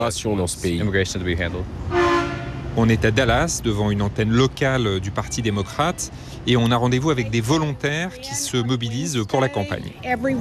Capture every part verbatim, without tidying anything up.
dans ce pays. On est à Dallas, devant une antenne locale du Parti démocrate, et on a rendez-vous avec des volontaires qui se mobilisent pour la campagne.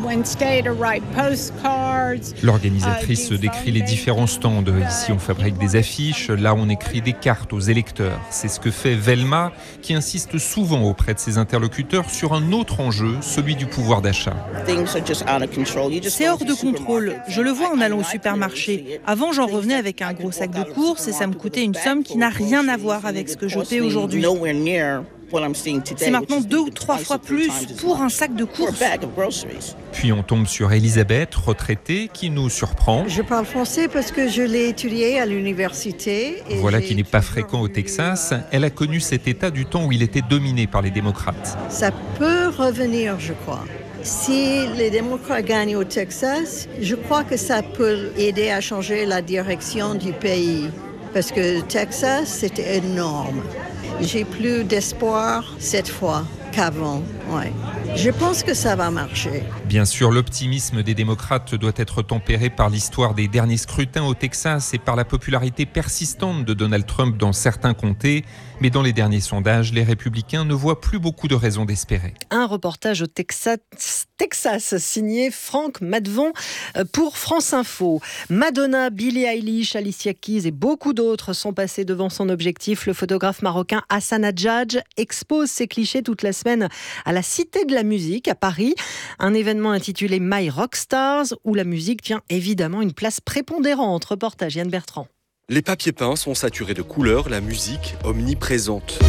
L'organisatrice décrit les différents stands. Ici, on fabrique des affiches, là, on écrit des cartes aux électeurs. C'est ce que fait Velma, qui insiste souvent auprès de ses interlocuteurs sur un autre enjeu, celui du pouvoir d'achat. C'est hors de contrôle. Je le vois en allant au supermarché. Avant, j'en revenais avec un gros sac de courses et ça me coûtait une somme qui n'a rien à voir avec ce que je paie aujourd'hui. C'est maintenant deux ou trois fois plus pour un sac de courses. Puis on tombe sur Elisabeth, retraitée, qui nous surprend. Je parle français parce que je l'ai étudié à l'université. Et voilà qui n'est pas fréquent au Texas. Elle a connu cet État du temps où il était dominé par les démocrates. Ça peut revenir, je crois. Si les démocrates gagnent au Texas, je crois que ça peut aider à changer la direction du pays. Parce que Texas, c'était énorme. J'ai plus d'espoir cette fois qu'avant. Ouais. Je pense que ça va marcher. Bien sûr, l'optimisme des démocrates doit être tempéré par l'histoire des derniers scrutins au Texas et par la popularité persistante de Donald Trump dans certains comtés. Mais dans les derniers sondages, les républicains ne voient plus beaucoup de raisons d'espérer. Un reportage au Texas, Texas signé Franck Madvon pour France Info. Madonna, Billie Eilish, Alicia Keys et beaucoup d'autres sont passés devant son objectif. Le photographe marocain Hassan Hadjadj expose ses clichés toute la semaine à la Cité de la Musique à Paris. Un événement intitulé My Rockstars où la musique tient évidemment une place prépondérante. Reportage Yann Bertrand. Les papiers peints sont saturés de couleurs, la musique omniprésente.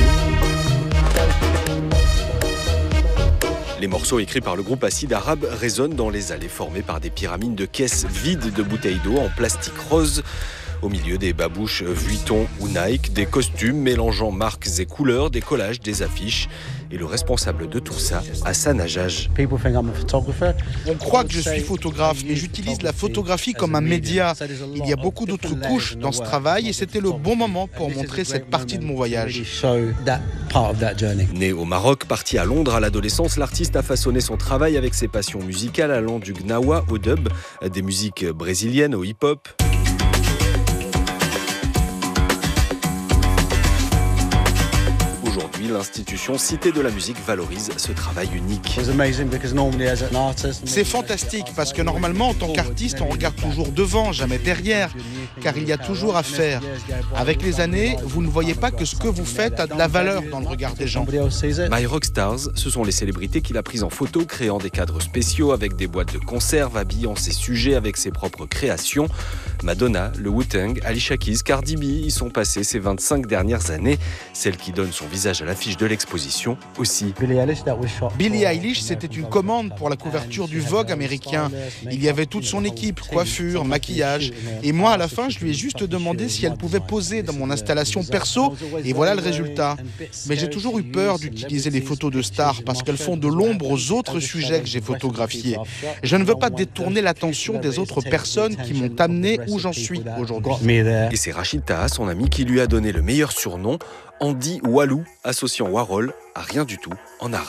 Les morceaux écrits par le groupe Acide Arabe résonnent dans les allées formées par des pyramides de caisses vides de bouteilles d'eau en plastique rose. Au milieu, des babouches Vuitton ou Nike, des costumes mélangeant marques et couleurs, des collages, des affiches. Et le responsable de tout ça, Hassan Hadjadj. On croit que je suis photographe et j'utilise la photographie comme un média. Il y a beaucoup d'autres couches dans ce travail et c'était le bon moment pour montrer cette partie de mon voyage. Né au Maroc, parti à Londres à l'adolescence, l'artiste a façonné son travail avec ses passions musicales allant du gnawa au dub, des musiques brésiliennes au hip-hop. Aujourd'hui, l'institution Cité de la Musique valorise ce travail unique. C'est fantastique parce que normalement, en tant qu'artiste, on regarde toujours devant, jamais derrière, car il y a toujours à faire. Avec les années, vous ne voyez pas que ce que vous faites a de la valeur dans le regard des gens. My Rockstars, ce sont les célébrités qu'il a prises en photo, créant des cadres spéciaux avec des boîtes de conserve, habillant ses sujets avec ses propres créations. Madonna, le Wu-Tang, Alicia Keys, Cardi B y sont passées ces vingt-cinq dernières années. Celle qui donne son visage à l'affiche de l'exposition aussi. Billie Eilish, c'était une commande pour la couverture du Vogue américain. Il y avait toute son équipe, coiffure, maquillage. Et moi, à la fin, je lui ai juste demandé si elle pouvait poser dans mon installation perso. Et voilà le résultat. Mais j'ai toujours eu peur d'utiliser les photos de stars parce qu'elles font de l'ombre aux autres sujets que j'ai photographiés. Je ne veux pas détourner l'attention des autres personnes qui m'ont amené où j'en suis aujourd'hui. Et c'est Rachid Taha, son ami, qui lui a donné le meilleur surnom, Andy Walou, associant Warhol à rien du tout en arabe.